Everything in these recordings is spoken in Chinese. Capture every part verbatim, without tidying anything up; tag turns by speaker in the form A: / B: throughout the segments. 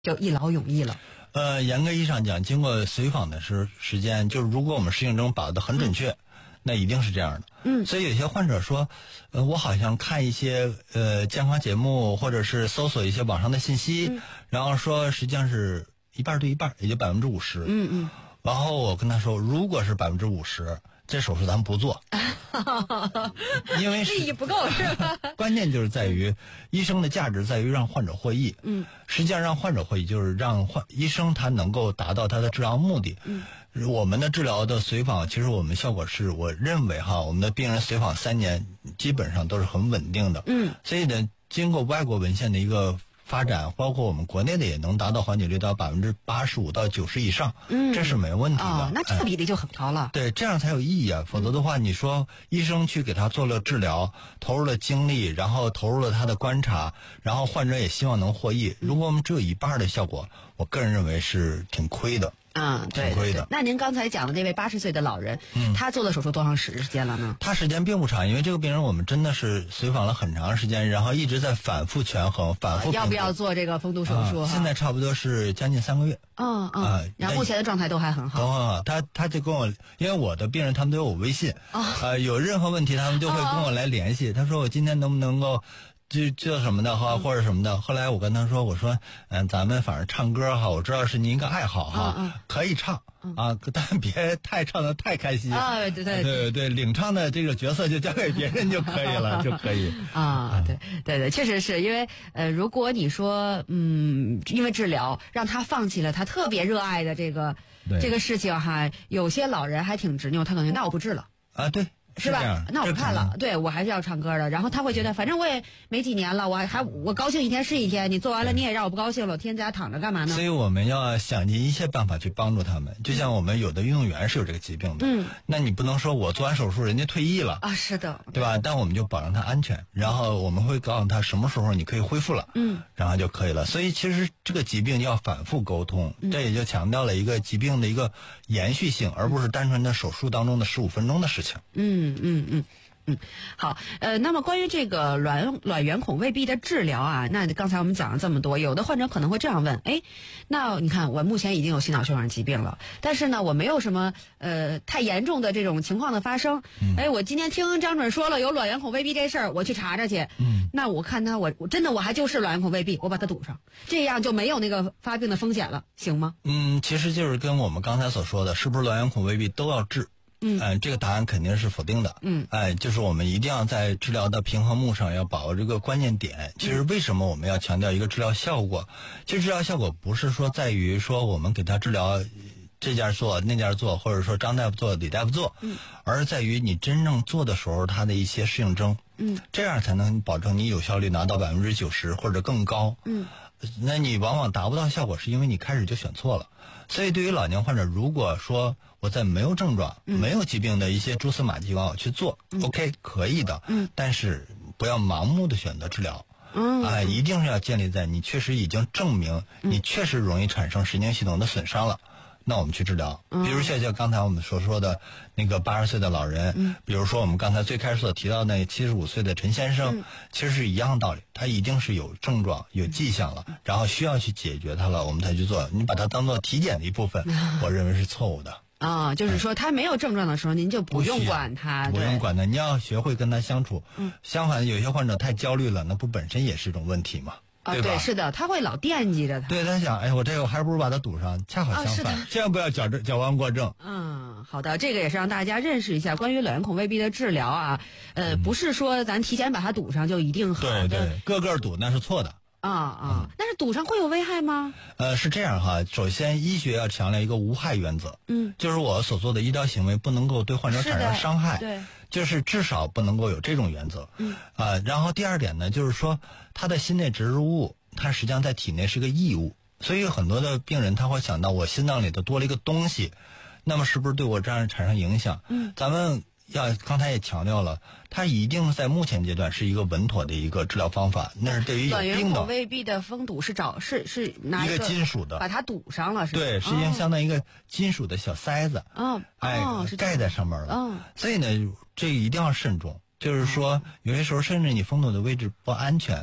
A: 就一劳永逸了？
B: 呃，严格意义上讲，经过随访的时时间，就是如果我们适应症把握的很准确。嗯，那一定是这样的。
A: 嗯，
B: 所以有些患者说，呃，我好像看一些呃健康节目，或者是搜索一些网上的信息，嗯、然后说实际上是一半对一半，也就百分之五十。
A: 嗯嗯。
B: 然后我跟他说，如果是百分之五十，这手术咱们不做，因为
A: 利益不够是吧？
B: 关键就是在于医生的价值在于让患者获益。
A: 嗯，
B: 实际上让患者获益就是让患医生他能够达到他的治疗目的。
A: 嗯。
B: 我们的治疗的随访，其实我们效果是，我认为哈，我们的病人随访三年，基本上都是很稳定的。
A: 嗯，
B: 所以呢，经过外国文献的一个发展，包括我们国内的也能达到缓解率到百分之八十五到九十以上。
A: 嗯，
B: 这是没问题的。
A: 哦，那这个比例就很高了。
B: 哎、对，这样才有意义啊！否则的话，你说医生去给他做了治疗，投入了精力，然后投入了他的观察，然后患者也希望能获益。如果我们只有一半的效果，我个人认为是挺亏的。
A: 嗯，对，对对。那您刚才讲的那位八十岁的老人，嗯，他做了手术多长时间了呢？
B: 他时间并不长，因为这个病人我们真的是随访了很长时间，然后一直在反复权衡、反复、
A: 啊、要不要做这个丰度手术、
B: 啊？现在差不多是将近三个月。
A: 嗯嗯。啊，然后目前的状态都还很好。
B: 都很好。他他就跟我，因为我的病人他们都有我微信，啊、呃，有任何问题他们就会跟我来联系。他说我今天能不能够。就做什么的哈，或者什么的。后来我跟他说，我说，嗯，咱们反正唱歌哈，我知道是您一个爱好哈，
A: 嗯嗯、
B: 可以唱、嗯、啊，但别太唱的太开心
A: 啊，对对
B: 对对，领唱的这个角色就交给别人就可以了，就可以
A: 啊，对对对，确实是因为呃，如果你说嗯，因为治疗让他放弃了他特别热爱的这个这个事情哈，有些老人还挺执拗，他可能那我不治了
B: 啊，对。
A: 是吧？那我不看了，对我还是要唱歌的。然后他会觉得，反正我也没几年了，我还还我高兴一天是一天。你做完了，你也让我不高兴了，我天天在家躺着干嘛呢？
B: 所以我们要想尽一切办法去帮助他们。就像我们有的运动员是有这个疾病的，
A: 嗯，
B: 那你不能说我做完手术人家退役了
A: 啊，是的，
B: 对吧？但我们就保证他安全，然后我们会告诉他什么时候你可以恢复了，
A: 嗯，
B: 然后就可以了。所以其实这个疾病要反复沟通，
A: 嗯、
B: 这也就强调了一个疾病的一个延续性，而不是单纯的手术当中的十五分钟的事情。
A: 嗯嗯嗯。嗯，好，呃，那么关于这个卵卵圆孔未闭的治疗啊，那刚才我们讲了这么多，有的患者可能会这样问，哎，那你看我目前已经有心脑血管疾病了，但是呢，我没有什么呃太严重的这种情况的发生，
B: 嗯、
A: 哎，我今天听张准说了有卵圆孔未闭这事儿，我去查查去，
B: 嗯，
A: 那我看他我我真的我还就是卵圆孔未闭，我把它堵上，这样就没有那个发病的风险了，行吗？
B: 嗯，其实就是跟我们刚才所说的，是不是卵圆孔未闭都要治？
A: 嗯、
B: 呃，这个答案肯定是否定的。
A: 嗯，
B: 哎，就是我们一定要在治疗的平衡木上要把握这个关键点。其实为什么我们要强调一个治疗效果？其实治疗效果不是说在于说我们给他治疗这家做那家做，或者说张大夫做李大夫做，
A: 嗯，
B: 而在于你真正做的时候他的一些适应症。
A: 嗯，
B: 这样才能保证你有效率拿到百分之九十或者更高。
A: 嗯，
B: 那你往往达不到效果，是因为你开始就选错了。所以对于老年患者，如果说我在没有症状、
A: 嗯、
B: 没有疾病的一些蛛丝马迹往我去做、
A: 嗯、
B: ，OK 可以的。
A: 嗯，
B: 但是不要盲目的选择治疗。
A: 嗯，
B: 啊、呃，一定是要建立在你确实已经证明你确实容易产生神经系统的损伤了。那我们去治疗，比如像像刚才我们所说的那个八十岁的老人，
A: 嗯，
B: 比如说我们刚才最开始所提到那七十五岁的陈先生，
A: 嗯，
B: 其实是一样的道理，他一定是有症状、有迹象了，然后需要去解决它了，我们才去做。你把它当做体检的一部分，我认为是错误的。
A: 啊，就是说他没有症状的时候，您就不用管他，
B: 不用管他，你要学会跟他相处。
A: 嗯，
B: 相反，有些患者太焦虑了，那不本身也是一种问题吗？
A: 啊，
B: 对吧？
A: 对，是的，他会老惦记着他。
B: 对，他想，哎，我这个还不如把它堵上。恰好相反，
A: 啊、
B: 千万不要矫正矫枉过正。
A: 嗯，好的，这个也是让大家认识一下关于卵圆孔未闭的治疗啊。呃，嗯、不是说咱提前把它堵上就一定好的。
B: 对对，个个堵那是错的。
A: 啊啊，但是堵上会有危害吗？
B: 呃，是这样哈。首先，医学要强调一个无害原则。
A: 嗯，
B: 就是我所做的医疗行为不能够对患者产生伤害。
A: 对，
B: 就是至少不能够有这种原则。
A: 嗯，
B: 啊、呃，然后第二点呢，就是说他的心内植入物，它实际上在体内是个异物，所以很多的病人他会想到我心脏里头多了一个东西，那么是不是对我这样产生影响？
A: 嗯，
B: 咱们。要刚才也强调了，它一定在目前阶段是一个稳妥的一个治疗方法，那是对于有
A: 卵圆
B: 病的。
A: 孔未闭的封堵是找是是拿
B: 一个金属的，
A: 把它堵上了，是吧？
B: 对，实际上相当于一个金属的小塞子，
A: 哦，
B: 哎，
A: 哦、
B: 盖在上面了。
A: 嗯、哦，
B: 所以呢，这个一定要慎重。就是说，有些时候甚至你封堵的位置不安全，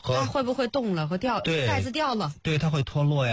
B: 和
A: 它会不会动了和掉
B: 对
A: 盖子掉了？
B: 对，它会脱落呀。